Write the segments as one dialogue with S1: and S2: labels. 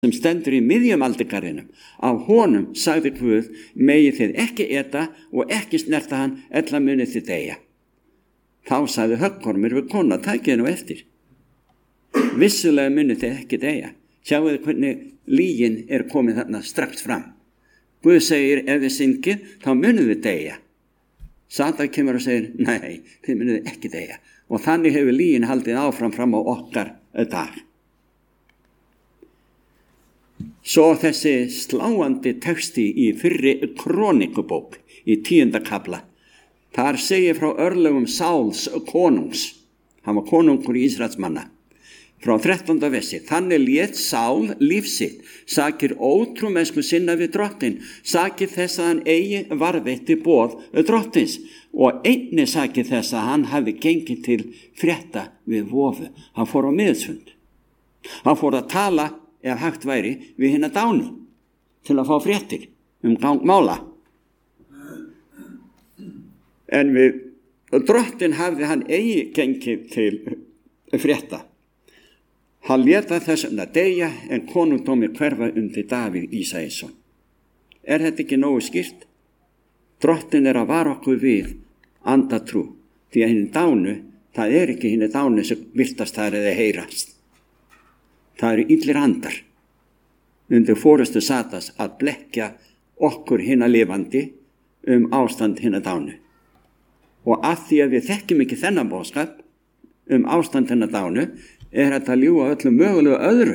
S1: sem stendur í miðjum aldargarðinum. Af honum sagði Guð, megið þið ekki eta og ekki snerta hann, ella munið þið deyja. Þá sagði höggormur við kona, takið nú eftir. Vissulega munið þið ekki deyja. Sjáu þið hvernig lygin komið þarna strax fram. Guð segir, ef þið syngið, þá munið þið deyja. Satan kemur og segir, nei, þið munið ekki deyja. Og þannig hefur lygin haldið áfram fram á okkar dag. Svo þessi sláandi texti í fyrri krónikubók í 10. kafla. Þar segir frá örlögum Sáls konungs. Hann var konungur í Ísraels manna. Frá 13. versi. Þannig lét Sál líf sitt, sakir ótrúmennsku sinna við drottin, sakir þess að hann eigi varðveitti boð drottins og einnig sakir þess að hann hafi gengið til frétta við vofu. Hann fór á miðsfund. Hann fór að tala, ef hægt væri, við hina dánu til að fá fréttir gang mála. En við drottin hafði hann eigi gengið til frétta. Hann léta þess að deyja en konungdómi hverfa undir Davíð Ísæsson. Þetta ekki nógu skýrt? Drottin að vara okkur við andatrú, því að hinn dánu, það ekki hinn dánu sem virtast þar eða heyrast. Það eru illir andar undir forystu Satans að blekkja okkur hinna lifandi ástand hinna dánu. Og að því að við þekkjum ekki þennan boðskap ástand hinna dánu, þetta að ljúga öllu mögulegu öðru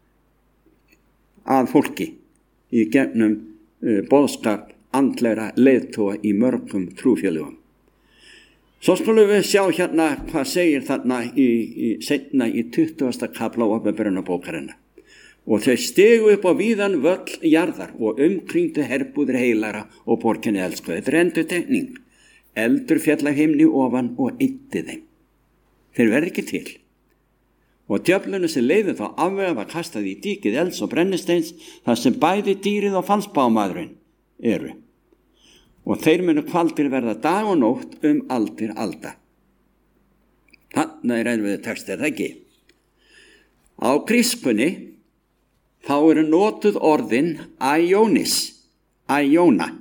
S1: að fólki í gegnum boðskap andlegra leiðtoga í mörgum trúfélögum. Svo skulum við sjá hérna hvað segir þarna seinna í 20. kafla Opinberunarbókarinnar. Og þau stigu upp á víðan völl jarðar og umkringdu herbúðir heilara og borginni elsku. Þetta endurtekning. Eldur féll af himni ofan og eyddi þeim. Þeir verða ekki til. Og djöflunum sem leiði þá afvega var kastað í dýkið elds og brennisteins þar sem bæði dýrið og falsbámaðurinn eru. Og þeir munu kvaldir verða dag og nótt aldir alda. Þannig erfiður text það ekki. Á grískunni þá eru notuð orðin aiónis, aióna.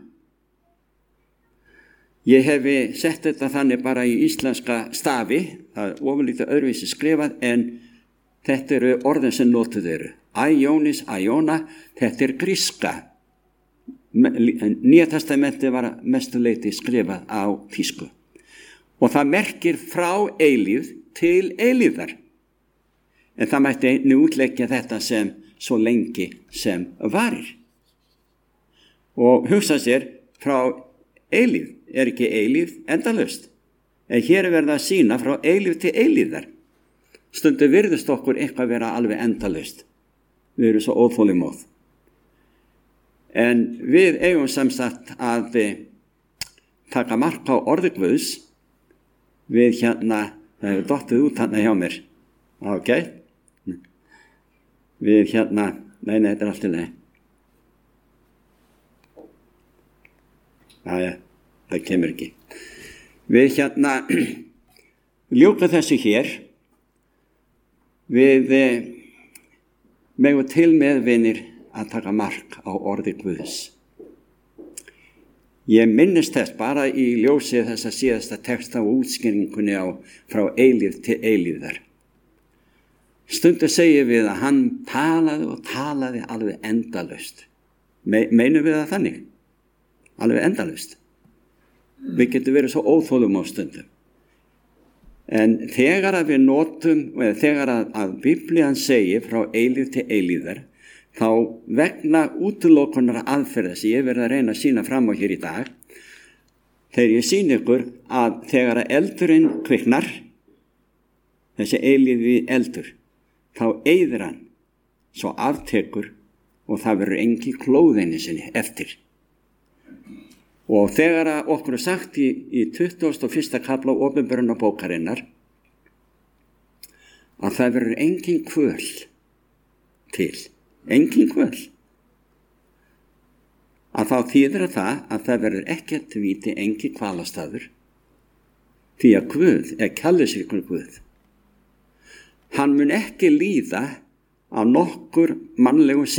S1: Ég hefi sett þetta þannig bara í íslenska stafi, það er ofurlítið öðruvísi skrifað en þetta eru orðin sem notuð eru. Aiónis, aióna, þetta gríska. Nýja testamenti var mestu leyti skrifað á þýsku og það merkir frá eilífð til eilífðar, en það mætti einnig útleggja þetta sem svo lengi sem varir. Og hugsa sér, frá eilífð ekki eilífð endalaust, en hér verið að sýna frá eilífð til eilífðar. Stundum virðist okkur eitthvað vera alveg endalaust, við erum svo óþolinmóð. En við eigum sem sagt að taka mark á orði Guðs. Við hérna, það hefur dottið út hérna hjá mér. Ok? Við hérna, nei, þetta allt í lagi. Jæja, það kemur ekki. Við hérna, ljúka þessu hér. Við megum til með vinir að taka mark á orði Guðs. Ég minnist þess bara í ljósi þess að síðasta texta og útskýringunni frá eilífð til eilífðar. Stundu segjum við að hann talaði og talaði alveg endalaust. Meinum við það þannig? Alveg endalaust. Við getum verið svo óþolum á stundum. En þegar að við notum, eða þegar að Biblían segir frá eilífð til eilífðar, þá vegna útilokunar aðferða sem ég verið að reyna að sýna fram á hér í dag, þegar ég sýni ykkur að þegar að eldurinn kviknar, þessi eilífi eldur, þá eyðir hann, svo aftekur og það verður engin klóðinni sinni eftir. Og þegar að okkur sagt í 21. kafla Opinberunarbókarinnar að það verður engin kvöl til, engin kvöl, að þá þýðir að það verður ekkert víti engin kvalastaður, því að Guð kærleiksríkur Guð. Hann mun ekki líða á nokkur mannlegum